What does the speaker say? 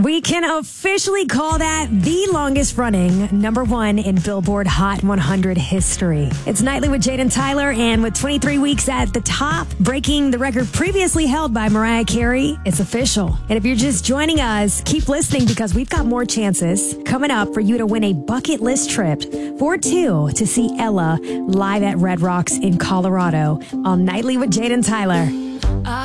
We can officially call that the longest running #1 in Billboard Hot 100 history. It's Nightly with Jade and Tyler, and with 23 weeks at the top, breaking the record previously held by Mariah Carey, it's official. And if you're just joining us, keep listening because we've got more chances coming up for you to win a bucket list trip for two to see Ella live at Red Rocks in Colorado on Nightly with Jade and Tyler.